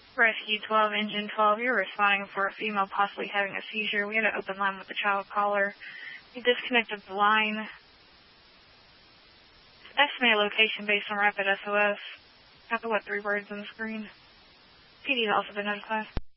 Rescue 12, Engine 12, you're responding for a female possibly having a seizure. We had an open line with the child caller. We disconnected the line. Estimate location based on rapid SOS. Got the what 3 birds on the screen. PD has also been notified.